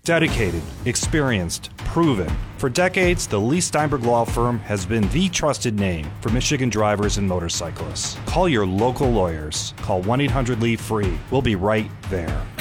Dedicated, experienced, proven. For decades, the Lee Steinberg Law Firm has been the trusted name for Michigan drivers and motorcyclists. Call your local lawyers. Call 1-800-LEE-FREE. We'll be right there.